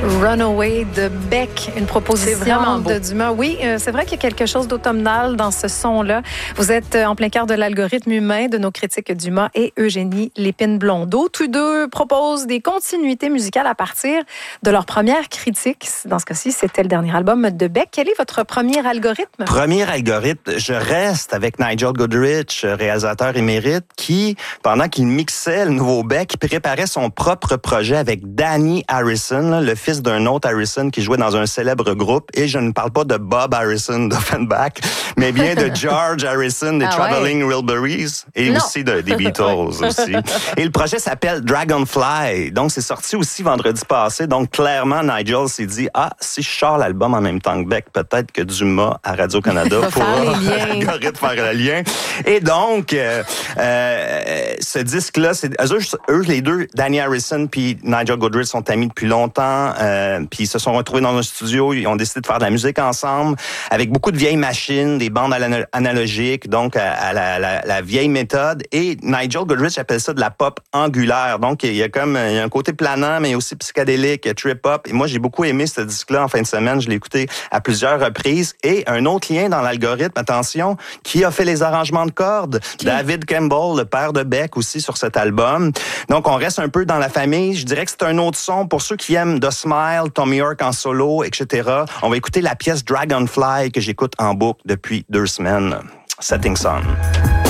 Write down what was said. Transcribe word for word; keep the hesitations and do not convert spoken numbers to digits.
Runaway de Beck, une proposition de Dumas. Oui, euh, c'est vrai qu'il y a quelque chose d'automnal dans ce son-là. Vous êtes en plein cœur de l'algorithme humain de nos critiques Dumas et Eugénie Lépine-Blondeau. Tous deux proposent des continuités musicales à partir de leur première critique. Dans ce cas-ci, c'était le dernier album de Beck. Quel est votre premier algorithme? Premier algorithme, je reste avec Nigel Godrich, réalisateur émérite, qui, pendant qu'il mixait le nouveau Beck, préparait son propre projet avec Danny Harrison, le fils d'un autre Harrison qui jouait dans un célèbre groupe. Et je ne parle pas de Bob Harrison d'Offenbach, mais bien de George Harrison des ah Traveling ouais. Wilburys et non. aussi de, des Beatles aussi. Et le projet s'appelle Dragonfly. Donc, c'est sorti aussi vendredi passé. Donc, clairement, Nigel s'est dit, ah, si je sors l'album en même temps que Beck, peut-être que Dumas à Radio-Canada pourra l'algorithme faire le lien. Et donc, euh, euh, ce disque-là, c'est eux, eux, les deux, Danny Harrison puis Nigel Godrich sont amis depuis longtemps. Euh, puis ils se sont retrouvés dans un studio, ils ont décidé de faire de la musique ensemble avec beaucoup de vieilles machines, des bandes analogiques, donc à, à la, la, la vieille méthode. Et Nigel Godrich appelle ça de la pop angulaire. Donc il y a comme il y a un côté planant, mais aussi psychédélique, trip-hop. Et moi, j'ai beaucoup aimé ce disque-là en fin de semaine. Je l'ai écouté à plusieurs reprises. Et un autre lien dans l'algorithme, attention, qui a fait les arrangements de cordes? Qui? David Campbell, le père de Beck aussi sur cet album. Donc on reste un peu dans la famille. Je dirais que c'est un autre son pour ceux qui aiment The Smile, Tommy York en solo, et cetera. On va écouter la pièce Dragonfly que j'écoute en boucle depuis deux semaines. Setting Sun.